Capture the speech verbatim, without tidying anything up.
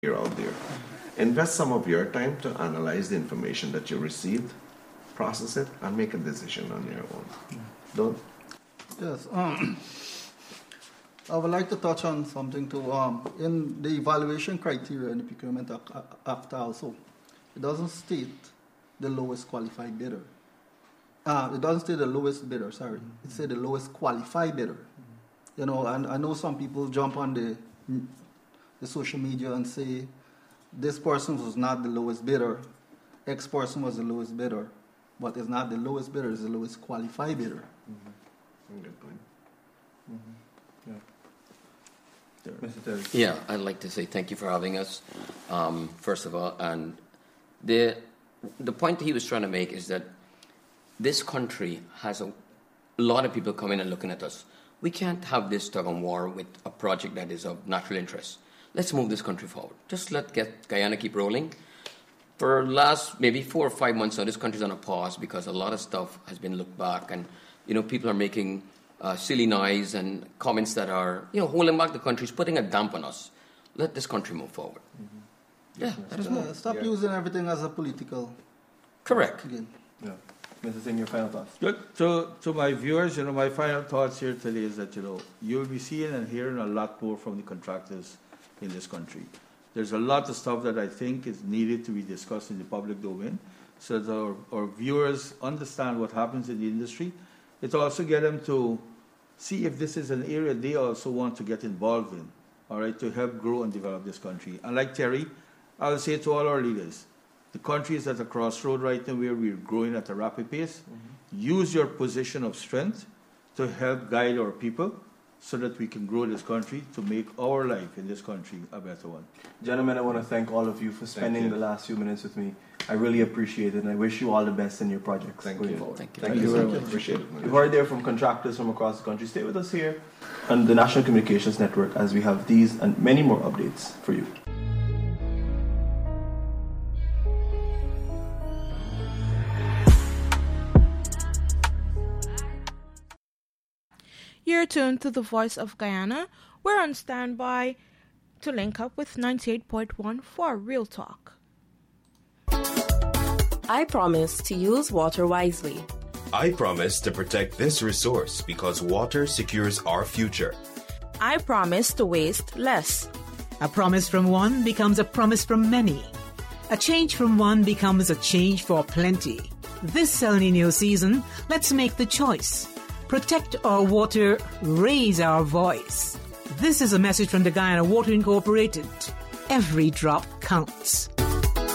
you're out there. Invest some of your time to analyze the information that you received, process it, and make a decision on your own. Don't. Yes. Um, I would like to touch on something too. Um, in the evaluation criteria in the Procurement Act also, it doesn't state the lowest qualified bidder. Uh, it doesn't say the lowest bidder, sorry. Mm-hmm. It says the lowest qualified bidder. Mm-hmm. You know, and I know some people jump on the the social media and say, this person was not the lowest bidder, X person was the lowest bidder, but it's not the lowest bidder, it's the lowest qualified bidder. Mm-hmm. Good point. Mm-hmm. Yeah. Mister Terry. Yeah, I'd like to say thank you for having us, um, first of all. And the the point that he was trying to make is that this country has a lot of people coming and looking at us. We can't have this tug and war with a project that is of natural interest. Let's move this country forward. Just let get Guyana keep rolling. For last maybe four or five months now, this country's on a pause because a lot of stuff has been looked back, and you know people are making uh, silly noise and comments that are you know holding back the country, is putting a damp on us. Let this country move forward. Mm-hmm. Yeah, that is uh, more. Stop yeah. using everything as a political. Correct. Again. Yeah. Mister Singh, your final thoughts? Good. So, to my viewers, you know, my final thoughts here today is that, you know, you'll be seeing and hearing a lot more from the contractors in this country. There's a lot of stuff that I think is needed to be discussed in the public domain so that our, our viewers understand what happens in the industry. It also get them to see if this is an area they also want to get involved in, all right, to help grow and develop this country. And like Terry, I'll say to all our leaders, the country is at a crossroad right now where we're growing at a rapid pace. Mm-hmm. Use your position of strength to help guide our people so that we can grow this country to make our life in this country a better one. Gentlemen, I want to thank all of you for spending the last few minutes with me. I really appreciate it, and I wish you all the best in your projects Thank going you. forward. Thank you. Thank, Thank you you very so much. much. Appreciate it. You've heard there from contractors from across the country. Stay with us here on the National Communications Network as we have these and many more updates for you. You're tuned to the Voice of Guyana. We're on standby to link up with ninety-eight point one for Real Talk. I promise to use water wisely. I promise to protect this resource because water secures our future. I promise to waste less. A promise from one becomes a promise from many. A change from one becomes a change for plenty. This El Niño season, let's make the choice. Protect our water, raise our voice. This is a message from the Guyana Water Incorporated. Every drop counts.